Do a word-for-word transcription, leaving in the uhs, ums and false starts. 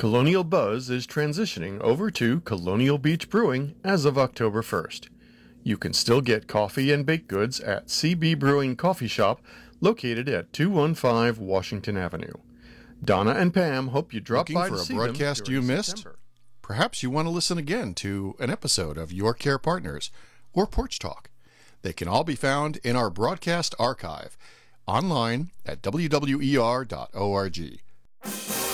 Colonial Buzz is transitioning over to Colonial Beach Brewing as of October first. You can still get coffee and baked goods at C B Brewing Coffee Shop, located at two one five Washington Avenue. Donna and Pam hope you drop Looking by for to a see broadcast them you during missed? September. Perhaps you want to listen again to an episode of Your Care Partners or Porch Talk. They can all be found in our broadcast archive online at w w e r dot org.